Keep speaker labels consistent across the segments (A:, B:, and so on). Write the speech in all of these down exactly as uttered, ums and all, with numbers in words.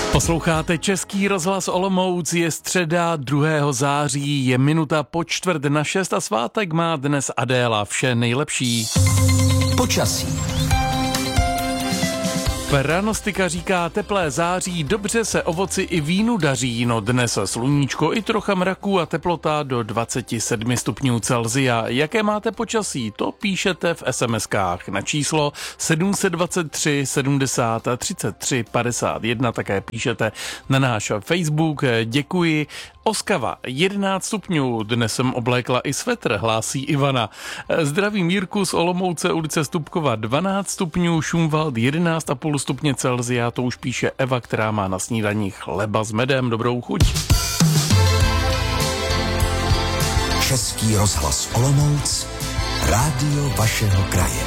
A: Posloucháte Český rozhlas Olomouc, je středa druhého září, je minuta po čtvrt na šest a svátek má dnes Adéla. Vše nejlepší.
B: Počasí.
A: Pranostika říká teplé září, dobře se ovoci i vínu daří, no dnes sluníčko i trocha mraků a teplota do dvacet sedm stupňů Celsia. Jaké máte počasí? To píšete v SMSkách na číslo sedm set dvacet tři sedmdesát třicet tři padesát jedna, také píšete na náš Facebook. Děkuji. Oskava, jedenáct stupňů, dnes jsem oblékla i svetr, hlásí Ivana. Zdravím Jirku z Olomouce, ulice Stupkova, dvanáct stupňů, Šumwald, jedenáct a půl stupně Celsia, to už píše Eva, která má na snídani chleba s medem, dobrou chuť.
B: Český rozhlas Olomouc, rádio vašeho kraje.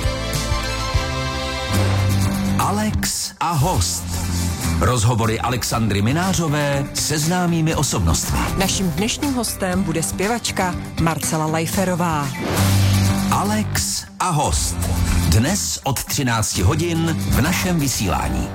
B: Alex a host. Rozhovory Alexandry Minářové se známými osobnostmi.
C: Naším dnešním hostem bude zpěvačka Marcela Lajferová.
B: Alex a host. Dnes od třinácti hodin v našem vysílání.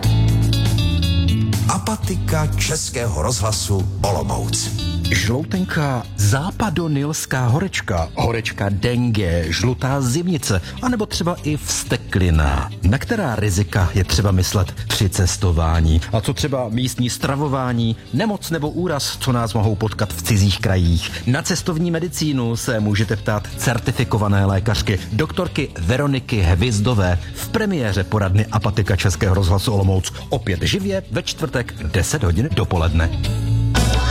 B: Apatika Českého rozhlasu Olomouc.
D: Žloutenká západonilská horečka, horečka dengue, žlutá zimnice, anebo třeba i vzteklina. Na která rizika je třeba myslet při cestování? A co třeba místní stravování, nemoc nebo úraz, co nás mohou potkat v cizích krajích? Na cestovní medicínu se můžete ptát certifikované lékařky, doktorky Veroniky Hvizdové v premiéře poradny Apatika Českého rozhlasu Olomouc. Opět živě ve čtvrtek deset hodin dopoledne.